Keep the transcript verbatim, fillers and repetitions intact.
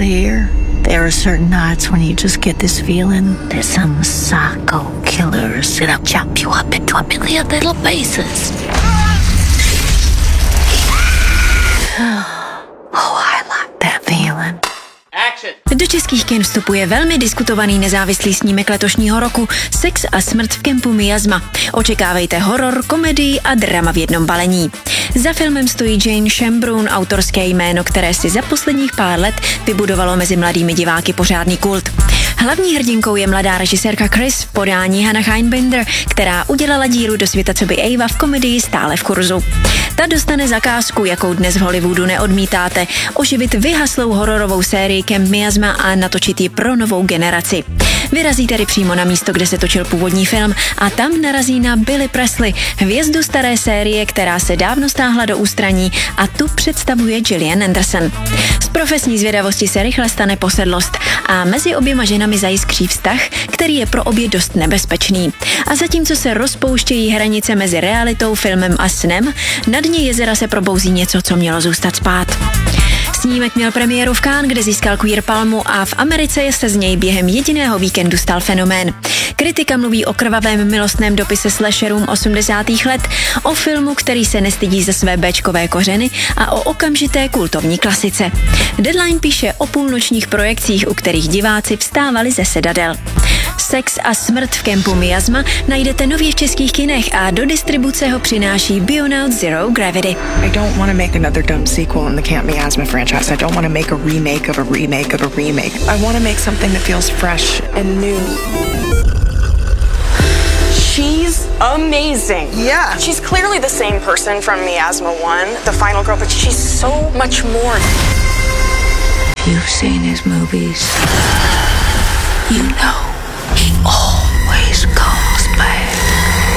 here. There are certain nights when you just get this feeling that some psycho killer is gonna chop you up into a million little pieces. Oh, I like that feeling. Do českých kin vstupuje velmi diskutovaný nezávislý snímek letošního roku Sex a smrt v kempu Miasma. Očekávejte horor, komedii a drama v jednom balení. Za filmem stojí Jane Shambrun, autorské jméno, které si za posledních pár let vybudovalo mezi mladými diváky pořádný kult. Hlavní hrdinkou je mladá režisérka Chris v podání Hannah Einbinder, která udělala díru do světa co by Ava v komedii Stále v kurzu. Ta dostane zakázku, jakou dnes v Hollywoodu neodmítáte, oživit vyhaslou hororovou sérii Camp Miasma a natočit ji pro novou generaci. Vyrazí tedy přímo na místo, kde se točil původní film a tam narazí na Billy Presley, hvězdu staré série, která se dávno stáhla do ústraní a tu představuje Gillian Anderson. Z profesní zvědavosti se rychle stane posedlost a mezi oběma ženami zajiskří vztah, který je pro obě dost nebezpečný. A zatímco se rozpouštějí hranice mezi realitou, filmem a snem, na dně jezera se probouzí něco, co mělo zůstat spát. Snímek měl premiéru v Cannes, kde získal Queer Palmu a v Americe se z něj během jediného víkendu stal fenomén. Kritika mluví o krvavém milostném dopise slasherům osmdesátých let, o filmu, který se nestydí ze své béčkové kořeny a o okamžité kultovní klasice. Deadline píše o půlnočních projekcích, u kterých diváci vstávali ze sedadel. Sex a smrt v kempu Miasma najdete nově v českých kinech a do distribuce ho přináší Beyond Zero Gravity. I don't want to make another dumb sequel in the Camp Miasma franchise. I don't want to make a remake of a remake of a remake. I want to make something that feels fresh and new. She's amazing. Yeah. She's clearly the same person from Miasma one, the final girl, but she's so much more. You've seen his movies. You know